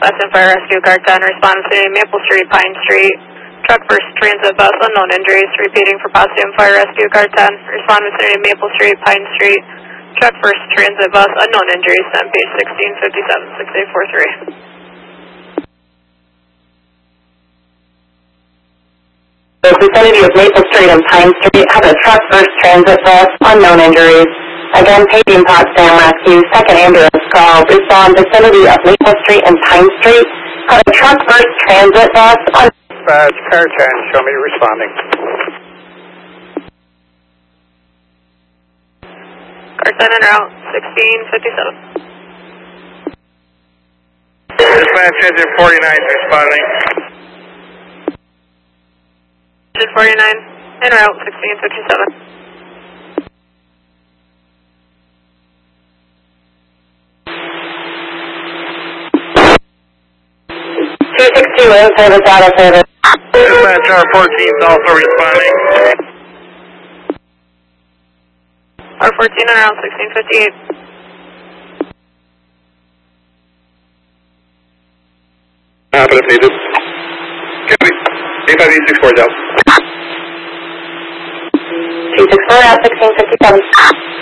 Boston Fire Rescue Car 10, respond to Maple Street, Pine Street. Truck first transit bus, unknown injuries. Repeating for Boston Fire Rescue Car 10, respond vicinity Maple Street, Pine Street. Truck first transit bus, unknown injuries, MP 1657, 6843. The vicinity of Maple Street and Pine Street have a truck first transit bus, unknown injuries. Again, paging Potsdam Rescue, second ambulance call. Respond vicinity of Maple Street and Pine Street have a truck first transit bus. Dispatch, car 10, show me responding. Car 10 en route, 1657. Dispatch, engine 49 responding. Engine 49 en route, 1657. 262 in service, out of service. Dispatch, R14 is also responding. R14 en route, 1658. Happen if needed. Copy. 85864 down. 264 out, 1657.